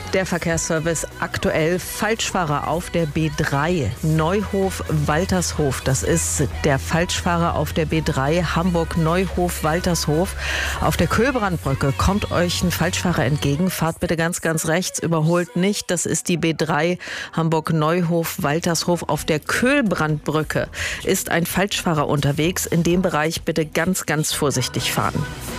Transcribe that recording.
Der Verkehrsservice aktuell: Falschfahrer auf der B3 Neuhof-Waltershof. Das ist der Falschfahrer auf der B3 Hamburg-Neuhof-Waltershof. Auf der Köhlbrandbrücke kommt euch ein Falschfahrer entgegen. Fahrt bitte ganz, ganz rechts, überholt nicht. Das ist die B3 Hamburg-Neuhof-Waltershof. Auf der Köhlbrandbrücke ist ein Falschfahrer unterwegs. In dem Bereich bitte ganz, ganz vorsichtig fahren.